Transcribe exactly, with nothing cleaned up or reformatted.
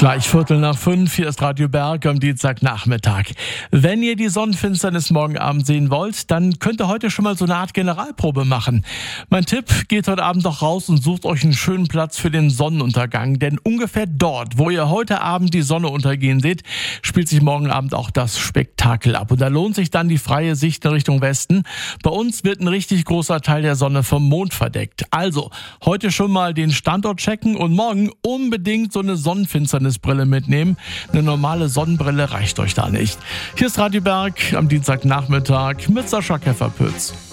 Gleich Viertel nach fünf, hier ist Radio Berg am Dienstagnachmittag. Wenn ihr die Sonnenfinsternis morgen Abend sehen wollt, dann könnt ihr heute schon mal so eine Art Generalprobe machen. Mein Tipp, geht heute Abend doch raus und sucht euch einen schönen Platz für den Sonnenuntergang. Denn ungefähr dort, wo ihr heute Abend die Sonne untergehen seht, spielt sich morgen Abend auch das Spektakel ab. Und da lohnt sich dann die freie Sicht in Richtung Westen. Bei uns wird ein richtig großer Teil der Sonne vom Mond verdeckt. Also, heute schon mal den Standort checken und morgen unbedingt so eine Sonnenfinsternisbrille mitnehmen. Eine normale Sonnenbrille reicht euch da nicht. Hier ist Radio Berg am Dienstagnachmittag mit Sascha Käferpütz.